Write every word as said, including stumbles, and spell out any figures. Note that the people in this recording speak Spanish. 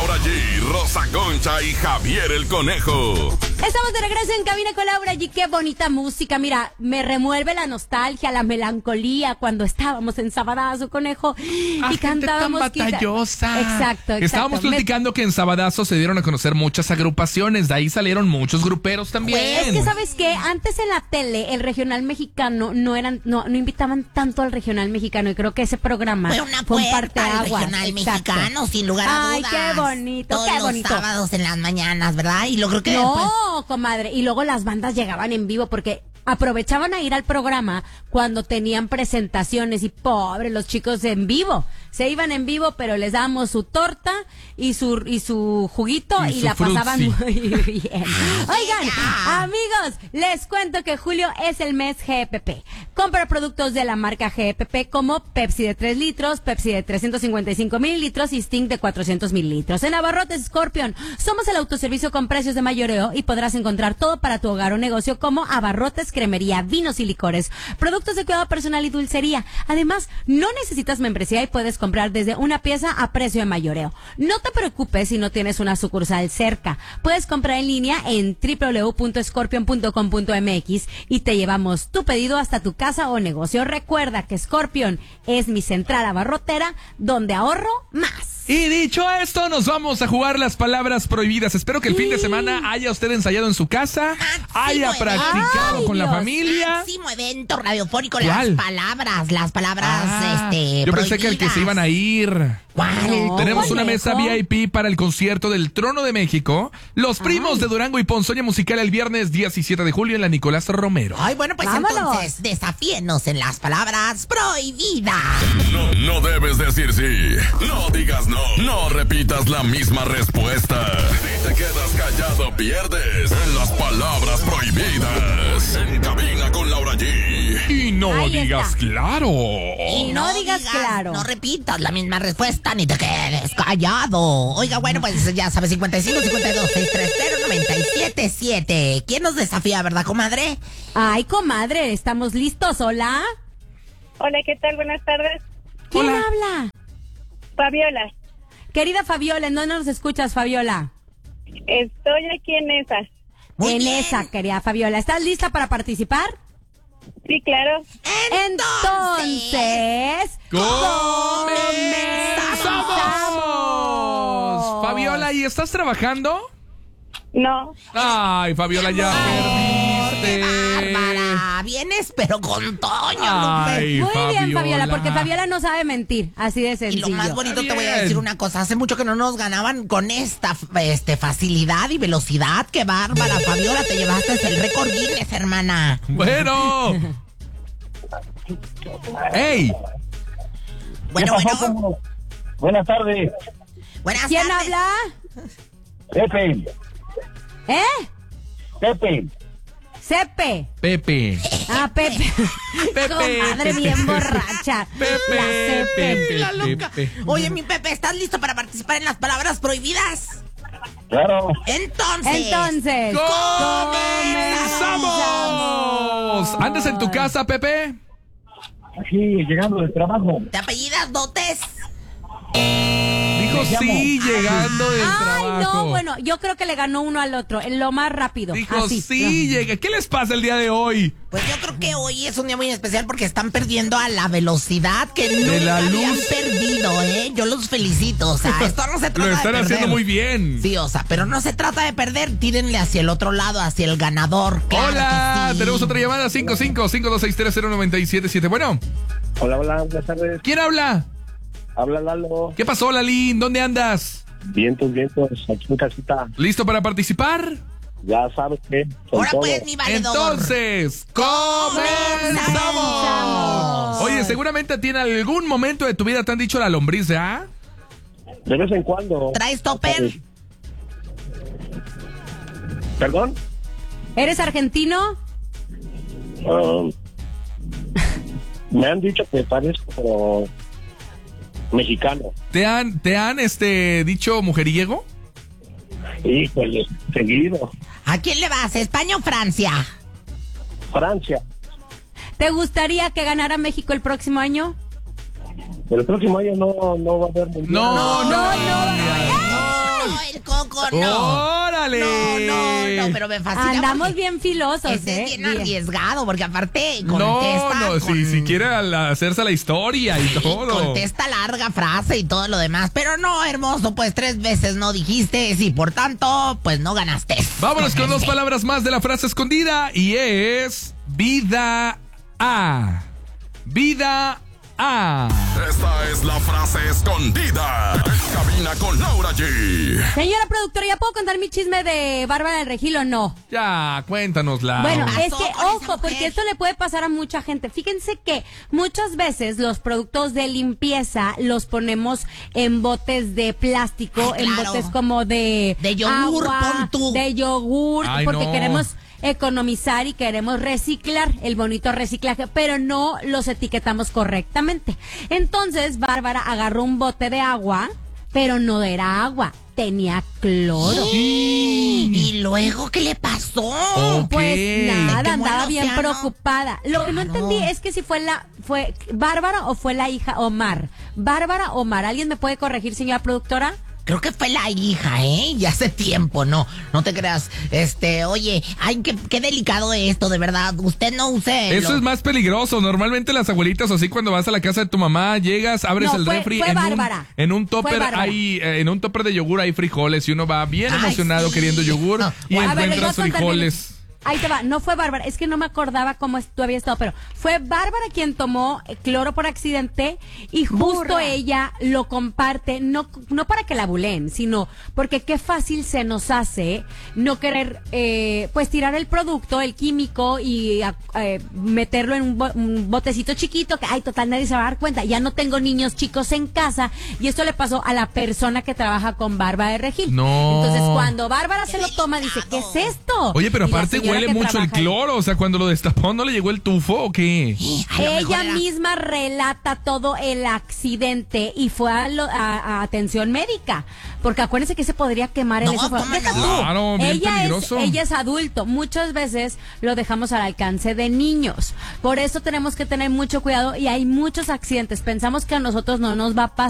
Laura G, Rosa Concha y Javier el Conejo. Estamos de regreso en Cabina con Laura G. Qué bonita música. Mira, me remueve la nostalgia, la melancolía cuando estábamos en Sabadazo, Conejo, y ah, cantábamos. Tan batallosa. Exacto, exacto. Estábamos platicando me... que en Sabadazo se dieron a conocer muchas agrupaciones, de ahí salieron muchos gruperos también. Pues, es que, ¿sabes qué? Antes en la tele, el regional mexicano no eran, no, no invitaban tanto al regional mexicano, y creo que ese programa fue una fue puerta al regional exacto. mexicano, sin lugar a Ay, dudas. qué bonito, Todos qué los bonito. sábados en las mañanas, ¿verdad? Y lo creo que No, después... comadre, y luego las bandas llegaban en vivo porque aprovechaban a ir al programa cuando tenían presentaciones, y pobre, los chicos en vivo, se iban en vivo, pero les dábamos su torta y su y su juguito y, y su la frutzi. pasaban muy bien. Oigan, amigos, les cuento que julio es el mes G P P. Compra productos de la marca G P P como Pepsi de tres litros, Pepsi de trescientos cincuenta y cinco mililitros y Sting de cuatrocientos mililitros. En Abarrotes Scorpion somos el autoservicio con precios de mayoreo y podrás encontrar todo para tu hogar o negocio como Abarrotes, cremería, vinos y licores, productos de cuidado personal y dulcería. Además, no necesitas membresía y puedes comprar desde una pieza a precio de mayoreo. No te preocupes si no tienes una sucursal cerca. Puedes comprar en línea en doble u doble u doble u punto scorpion punto com punto m x y te llevamos tu pedido hasta tu casa o negocio. Recuerda que Scorpion es mi central abarrotera donde ahorro más. Y dicho esto, nos vamos a jugar las palabras prohibidas. Espero que el sí. fin de semana haya usted ensayado en su casa, Máximo haya practicado Ay, con Dios. la familia. Máximo evento radiofónico, ¿Cuál? las palabras, las palabras, Ah, este, yo pensé que el que se iban a ir. ¿Cuál? No, Tenemos una Conejo. mesa V I P para el concierto del Trono de México, Los Primos Ay. de Durango y Ponzoña Musical el viernes diecisiete de julio en la Nicolás Romero. Ay, bueno, pues Vámonos. entonces, desafíenos en las palabras prohibidas. No, no debes decir sí. No digas no. No repitas la misma respuesta. Si te quedas callado, pierdes en las palabras prohibidas. En Cabina con Laura G. Y no Ahí digas está. claro. Y no digas claro. No repitas la misma respuesta ni te quedes callado. Oiga, bueno, pues ya sabes, cincuenta y cinco, cincuenta y dos, seiscientos treinta, noventa y siete siete. ¿Quién nos desafía, verdad, comadre? Ay, comadre, ¿estamos listos? ¿Hola? Hola, ¿qué tal? Buenas tardes. ¿Quién Hola. habla? Fabiola, Querida Fabiola, ¿en dónde nos escuchas, Fabiola? estoy aquí en esa. Muy en bien. esa, querida Fabiola. ¿Estás lista para participar? Sí, claro. Entonces, ¡Comenzamos! Fabiola, ¿y estás trabajando? No, Ay, Fabiola, ya ¡Qué perdiste. bárbara! Vienes, pero con Toño, Ay, Lupe. muy bien, Fabiola, Fabiola. porque Fabiola no sabe mentir, así de Y sencillo. lo más bonito, Está te voy a bien. decir una cosa. Hace mucho que no nos ganaban con esta este, facilidad y velocidad. ¡Qué bárbara, Fabiola! Te llevaste el récord Guinness, hermana. Bueno. ¡Ey! Bueno, ¿Qué pasó, bueno. cómo? Buenas tardes, Buenas ¿Quién tardes. habla? Pepe, ¿Eh? Pepe. Cepe. Pepe. Ah, Pepe. Pepe, Comadre Pepe, bien Pepe. borracha. Pepe, La Cepe. Pepe, La loca. Pepe. Oye, mi Pepe, ¿estás listo para participar en las palabras prohibidas? Claro, Entonces. Entonces, ¡Comenzamos! ¿Andas en tu casa, Pepe? aquí llegando del trabajo. ¿Te apellidas Dotes? Dijo Me llamo. sí, llegando del Ay, trabajo. no, bueno, yo creo que le ganó uno al otro, en lo más rápido. Dijo Así. sí, llega. ¿Qué les pasa el día de hoy? Pues yo creo que hoy es un día muy especial porque están perdiendo a la velocidad que De nunca la habían luz. perdido, ¿eh? Yo los felicito, o sea, esto no se trata Lo de están perder. haciendo muy bien. Sí, o sea, pero no se trata de perder, tírenle hacia el otro lado, hacia el ganador. Claro Hola, que sí. tenemos otra llamada, cinco cinco cinco dos seis tres cero nueve siete siete. Bueno, Hola, hola, buenas tardes. ¿quién habla? Habla Lalo. ¿Qué pasó, Lalín? ¿Dónde andas? Vientos, vientos, aquí en casita. ¿Listo para participar? Ya sabes que. con Ahora todo. pues, mi valedor. Entonces, comenzamos. Oye, seguramente a ti en algún momento de tu vida te han dicho la lombriz, ¿ah? De vez en cuando. ¿Traes topper? ¿Perdón? ¿Eres argentino? Um, me han dicho que parezco mexicano. ¿Te han, te han este, dicho mujeriego? Híjole, seguido. ¿A quién le vas? ¿España o Francia? Francia. ¿Te gustaría que ganara México el próximo año? Pero el próximo año no, no va a haber mundial. No, no, no, no. poco no? ¡Órale! No, no, no, pero me fascina. Andamos porque bien filosos, ese ¿eh? es bien Bien. arriesgado, porque aparte No, contesta. no, con- si, si quiere al- hacerse la historia y Sí, todo. contesta larga frase y todo lo demás. Pero no, hermoso, pues tres veces no dijiste. Sí, por tanto, pues no ganaste. Vámonos con dos palabras más de la frase escondida y es vida a. Vida a. Esta es la frase escondida. En cabina con Laura G. Señora productora, ¿ya puedo contar mi chisme de Bárbara del Regil o no? Ya, cuéntanosla. Bueno, pasó es que, con esa ojo, mujer? porque esto le puede pasar a mucha gente. Fíjense que muchas veces los productos de limpieza los ponemos en botes de plástico, Ay, en claro. botes como de De yogur, agua, pon tú. de yogur, Ay, porque no. queremos economizar y queremos reciclar, el bonito reciclaje, pero no los etiquetamos correctamente. Entonces, Bárbara agarró un bote de agua, pero no era agua, tenía cloro. ¿Y luego qué le pasó? Ok. Pues ¿Se nada, quemó andaba el bien océano? preocupada. Lo que no Claro. entendí es que si fue la fue Bárbara o fue la hija Omar. Bárbara o Omar, ¿alguien me puede corregir, señora productora? Creo que fue la hija, ¿eh? Ya hace tiempo, no, no te creas. Este, oye, ay, qué, qué delicado esto, de verdad. Usted no use. Eso lo- es más peligroso. Normalmente las abuelitas, así cuando vas a la casa de tu mamá, llegas, abres No, el fue- refri, fue en, un, Bárbara. en un Fue topper Bárbara. hay, eh, en un topper de yogur hay frijoles y uno va bien Ay, emocionado sí. queriendo yogur No, y bueno, A ver, les voy a encuentras contar frijoles. bien. Ahí te va, no fue Bárbara, es que no me acordaba cómo es- tú habías estado, pero fue Bárbara quien tomó eh, cloro por accidente y justo Burra. ella lo comparte, no, no para que la buleen, sino porque qué fácil se nos hace no querer, eh, pues tirar el producto, el químico y a- eh, meterlo en un, bo- un botecito chiquito que, ay, total, nadie se va a dar cuenta. Ya no tengo niños chicos en casa y esto le pasó a la persona que trabaja con Bárbara de Regil. No. Entonces, cuando Bárbara se lo toma, dice, ¿qué es esto? Oye, pero Y la aparte señora huele que mucho el trabaja ahí- cloro. O sea, cuando lo destapó, ¿no le llegó el tufo o qué? A lo mejor Ella era- misma relata todo el accidente y fue a, lo- a- a atención médica. Porque acuérdense que se podría quemar en No, eso. ¿cómo Deja no? tú. Claro, bien ella, es, peligroso. ella es adulto. Muchas veces lo dejamos al alcance de niños. Por eso tenemos que tener mucho cuidado y hay muchos accidentes. Pensamos que a nosotros no nos va a pasar.